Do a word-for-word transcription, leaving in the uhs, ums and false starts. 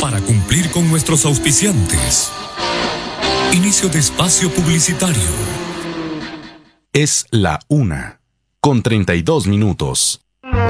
para cumplir con nuestros auspiciantes. Inicio de espacio publicitario. Es la una, con treinta y dos minutos.